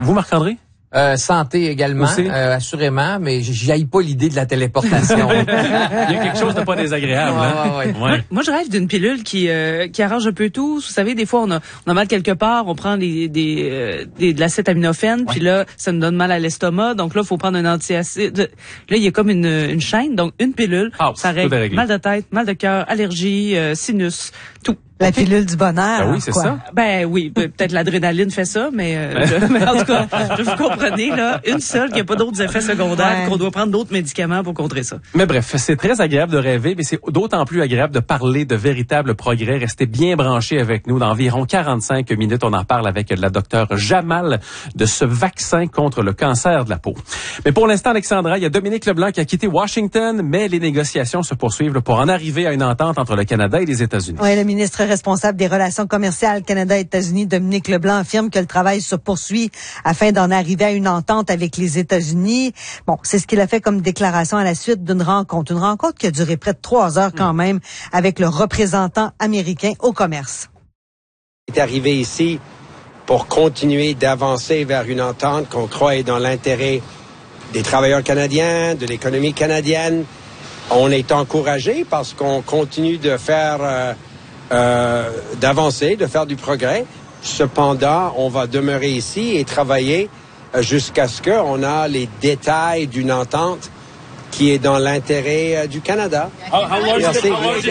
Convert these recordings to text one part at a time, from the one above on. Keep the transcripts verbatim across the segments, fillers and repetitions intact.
Vous, Marc-André? Euh, santé également, euh, assurément, mais j'aille pas l'idée de la téléportation. Il y a quelque chose de pas désagréable. Ouais, hein? ouais, ouais. Ouais. Moi, moi, je rêve d'une pilule qui euh, qui arrange un peu tout. Vous savez, des fois, on a on a mal quelque part, on prend des des, euh, des de l'acétaminophène, ouais. Puis là, ça nous donne mal à l'estomac. Donc là, il faut prendre un antiacide. Là, il y a comme une une chaîne, donc une pilule, oh, ça règle mal de tête, mal de cœur, allergie, euh, sinus, tout. La pilule du bonheur. Ben oui, c'est quoi. ça. Ben oui, peut-être l'adrénaline fait ça, mais, euh, je, mais en tout cas, je vous comprenez, là, une seule qui n'a pas d'autres effets secondaires, ouais. Qu'on doit prendre d'autres médicaments pour contrer ça. Mais bref, c'est très agréable de rêver, mais c'est d'autant plus agréable de parler de véritables progrès. Restez bien branchés avec nous. Dans environ quarante-cinq minutes, on en parle avec la docteure Jamal de ce vaccin contre le cancer de la peau. Mais pour l'instant, Alexandra, il y a Dominique Leblanc qui a quitté Washington, mais les négociations se poursuivent pour en arriver à une entente entre le Canada et les États-Unis. Oui, le ministre responsable des relations commerciales Canada-États-Unis, Dominique Leblanc, affirme que le travail se poursuit afin d'en arriver à une entente avec les États-Unis. Bon, c'est ce qu'il a fait comme déclaration à la suite d'une rencontre. Une rencontre qui a duré près de trois heures quand même avec le représentant américain au commerce. On est arrivé ici pour continuer d'avancer vers une entente qu'on croit est dans l'intérêt des travailleurs canadiens, de l'économie canadienne. On est encouragé parce qu'on continue de faire... Euh, Euh, d'avancer, de faire du progrès. Cependant, on va demeurer ici et travailler euh, jusqu'à ce qu'on a les détails d'une entente qui est dans l'intérêt euh, du Canada. Merci.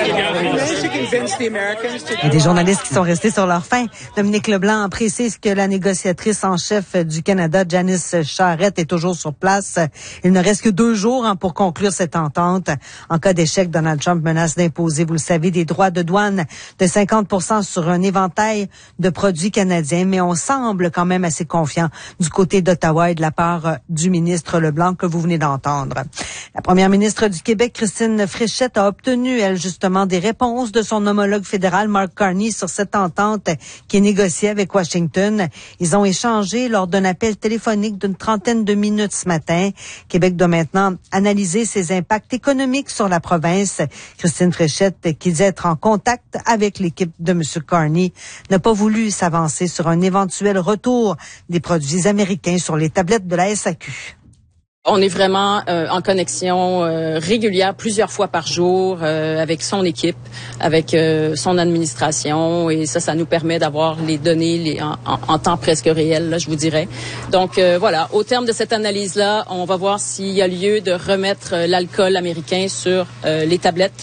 Il y a des journalistes qui sont restés sur leur faim. Dominique Leblanc précise que la négociatrice en chef du Canada, Janice Charette, est toujours sur place. Il ne reste que deux jours hein, pour conclure cette entente. En cas d'échec, Donald Trump menace d'imposer, vous le savez, des droits de douane de cinquante pour cent sur un éventail de produits canadiens. Mais on semble quand même assez confiant du côté d'Ottawa et de la part du ministre Leblanc que vous venez d'entendre. La première ministre du Québec, Christine Fréchette, a obtenu, elle, justement, des réponses de son homologue fédéral, Mark Carney, sur cette entente qui est négociée avec Washington. Ils ont échangé lors d'un appel téléphonique d'une trentaine de minutes ce matin. Québec doit maintenant analyser ses impacts économiques sur la province. Christine Fréchette, qui dit être en contact avec l'équipe de M. Carney, n'a pas voulu s'avancer sur un éventuel retour des produits américains sur les tablettes de la S A Q. On est vraiment euh, en connexion euh, régulière, plusieurs fois par jour, euh, avec son équipe, avec euh, son administration, et ça, ça nous permet d'avoir les données les, en, en, en temps presque réel, là, je vous dirais. Donc euh, voilà, au terme de cette analyse-là, on va voir s'il y a lieu de remettre euh, l'alcool américain sur euh, les tablettes.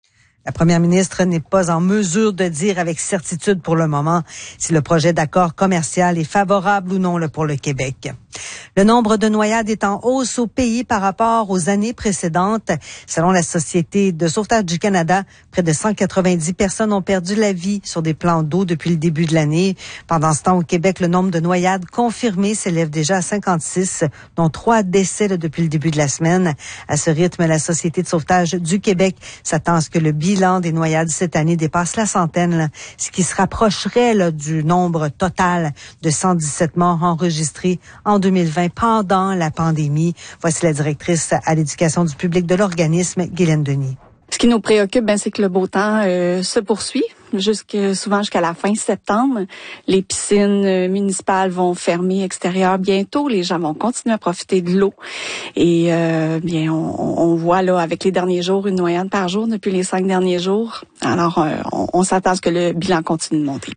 La première ministre n'est pas en mesure de dire avec certitude pour le moment si le projet d'accord commercial est favorable ou non là, pour le Québec. Le nombre de noyades est en hausse au pays par rapport aux années précédentes. Selon la Société de sauvetage du Canada, près de cent quatre-vingt-dix personnes ont perdu la vie sur des plans d'eau depuis le début de l'année. Pendant ce temps, au Québec, le nombre de noyades confirmées s'élève déjà à cinquante-six, dont trois décès là, depuis le début de la semaine. À ce rythme, la Société de sauvetage du Québec s'attend à ce que le bilan des noyades cette année dépasse la centaine, là, ce qui se rapprocherait là, du nombre total de cent dix-sept morts enregistrés en deux mille vingt pendant la pandémie. Voici la directrice à l'éducation du public de l'organisme, Guylaine Denis. Ce qui nous préoccupe, ben, c'est que le beau temps euh, se poursuit, jusque souvent jusqu'à la fin septembre. Les piscines euh, municipales vont fermer extérieures bientôt. Les gens vont continuer à profiter de l'eau. Et euh, bien, on, on voit là avec les derniers jours une noyade par jour depuis les cinq derniers jours. Alors, euh, on, on s'attend à ce que le bilan continue de monter.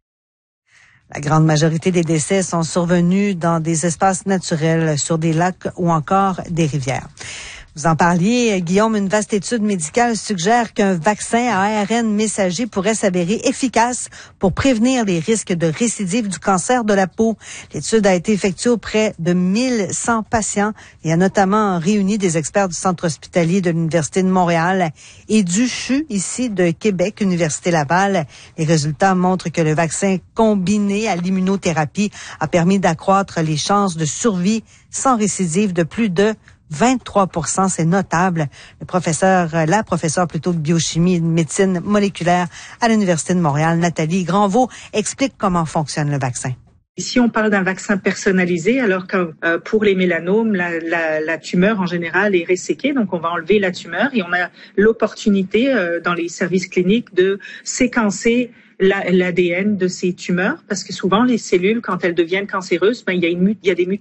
La grande majorité des décès sont survenus dans des espaces naturels, sur des lacs ou encore des rivières. Vous en parliez, Guillaume, une vaste étude médicale suggère qu'un vaccin à A R N messager pourrait s'avérer efficace pour prévenir les risques de récidive du cancer de la peau. L'étude a été effectuée auprès de mille cent patients et a notamment réuni des experts du centre hospitalier de l'Université de Montréal et du C H U, ici de Québec, Université Laval. Les résultats montrent que le vaccin combiné à l'immunothérapie a permis d'accroître les chances de survie sans récidive de plus de vingt-trois pour cent, c'est notable. Le professeur, la professeure plutôt de biochimie et de médecine moléculaire à l'Université de Montréal, Nathalie Granvaux, explique comment fonctionne le vaccin. Ici, on parle d'un vaccin personnalisé, alors que euh, pour les mélanomes, la, la, la tumeur en général est resséquée, donc on va enlever la tumeur et on a l'opportunité euh, dans les services cliniques de séquencer l'A D N de ces tumeurs, parce que souvent les cellules, quand elles deviennent cancéreuses, ben il y a une il y a des mutations